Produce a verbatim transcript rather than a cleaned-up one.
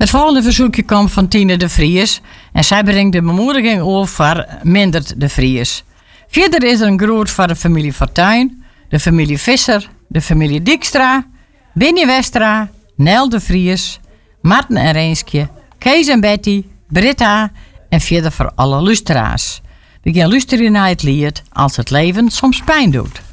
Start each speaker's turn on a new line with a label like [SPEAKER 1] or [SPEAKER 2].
[SPEAKER 1] Het volgende verzoekje komt van Tine de Vries. En zij brengt de bemoediging over voor Mindert de Vries. Verder is er een groet voor de familie Fortuyn, de familie Visser, de familie Dijkstra, Benny Westra, Nel de Vries, Marten en Reenskje, Kees en Betty, Britta en verder voor alle luisteraars. We gaan luisteren naar het lied Als het leven soms pijn doet.